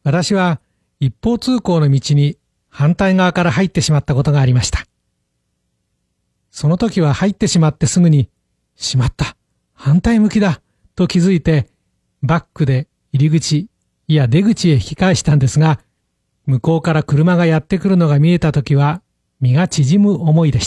私は一方通行の道に反対側から入ってしまったことがありました。その時は入ってしまってすぐに、しまった、反対向きだ、と気づいて、バックで入り口、いや出口へ引き返したんですが、向こうから車がやってくるのが見えた時は、身が縮む思いでした。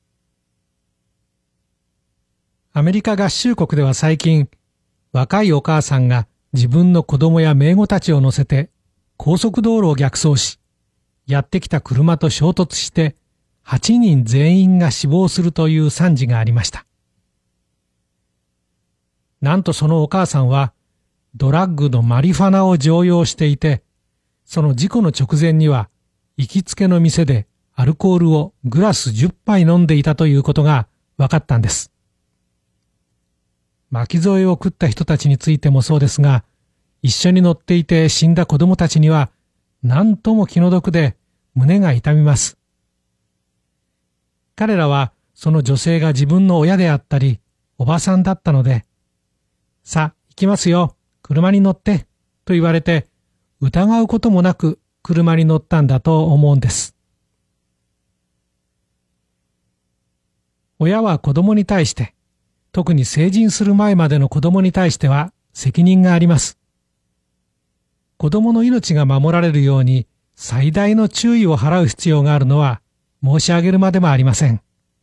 アメリカ合衆国では最近、若いお母さんが自分の子供や姪子たちを乗せて高速道路を逆走し、やってきた車と衝突して8人全員が死亡するという惨事がありました。なんとそのお母さんはドラッグのマリファナを常用していて、その事故の直前には行きつけの店でアルコールをグラス10杯飲んでいたということが分かったんです。巻き添えを食った人たちについてもそうですが、一緒に乗っていて死んだ子供たちには何とも気の毒で胸が痛みます。彼らはその女性が自分の親であったりおばさんだったので、さあ行きますよ、車に乗ってと言われて疑うこともなく車に乗ったんだと思うんです。親は子供に対して、特に成人する前までの子供に対しては責任があります。子供の命が守られるように最大の注意を払う必要があるのは申し上げるまでもありません。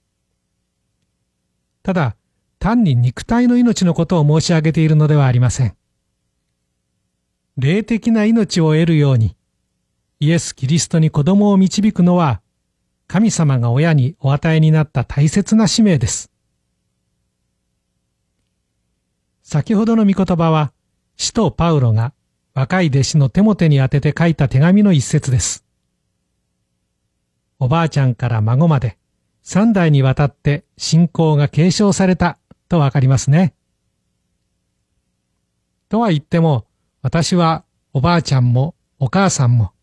ただ、単に肉体の命のことを申し上げているのではありません。霊的な命を得るように、イエス・キリストに子供を導くのは、神様が親にお与えになった大切な使命です。先ほどの御言葉は、使徒パウロが若い弟子のテモテに宛てて書いた手紙の一節です。おばあちゃんから孫まで3代にわたって信仰が継承されたとわかりますね。とは言っても、私はおばあちゃんもお母さんも